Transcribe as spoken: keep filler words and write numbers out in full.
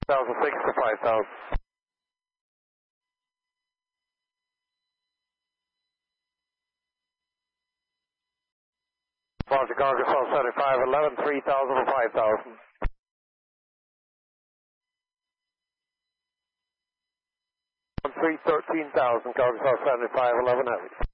thousand six to five thousand. Roger, Arkansas seventy-five eleven, three thousand and five thousand. three thirteen thousand, Arkansas seventy-five eleven heavy.